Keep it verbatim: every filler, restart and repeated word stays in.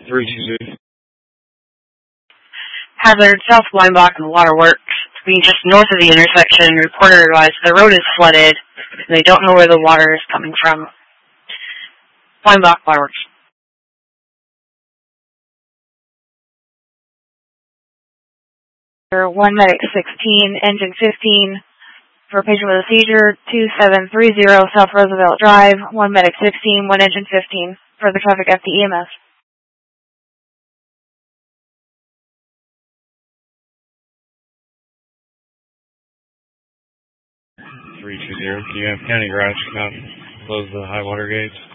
three two zero. Hazard, South Weinbach and Waterworks. Being just north of the intersection, reporter advised the road is flooded, and they don't know where the water is coming from. Weinbach, Waterworks. one medic sixteen, engine fifteen, for a patient with a seizure, two seven three zero South Roosevelt Drive, one medic sixteen, one engine fifteen, for the traffic F D E M S. three two zero, do you have county garage count? Close the high water gates.